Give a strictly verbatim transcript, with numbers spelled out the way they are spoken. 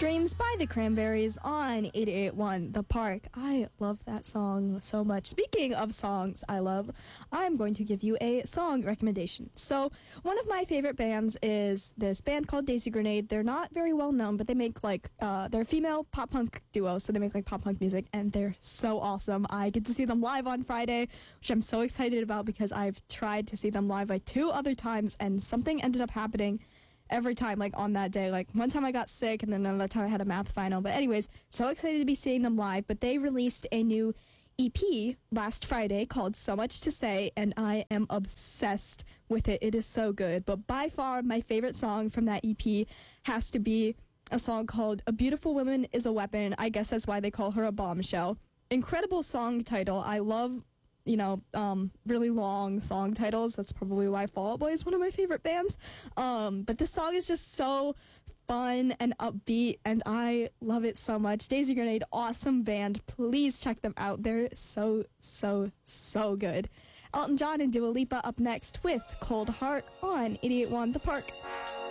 Dreams by the Cranberries on eighty-eight point one The Park. I love that song so much. Speaking of songs I love, I'm going to give you a song recommendation. So, one of my favorite bands is this band called Daisy Grenade. They're not very well known, but they make like, uh, they're a female pop punk duo, so they make like pop punk music, and they're so awesome. I get to see them live on Friday, which I'm so excited about because I've tried to see them live like two other times, and something ended up happening every time, like on that day. Like one time I got sick, and then another time I had a math final. But anyways, so excited to be seeing them live. But they released a new E P last Friday called So Much to Say, and I am obsessed with it. It is so good. But by far, my favorite song from that E P has to be a song called A Beautiful Woman is a Weapon. I guess that's why they call her a bombshell. Incredible song title. I love, you know, um, really long song titles. That's probably why Fall Out Boy is one of my favorite bands. Um, but this song is just so fun and upbeat, and I love it so much. Daisy Grenade, awesome band. Please check them out. They're so, so, so good. Elton John and Dua Lipa up next with Cold Heart on eighty-eight point one The Park.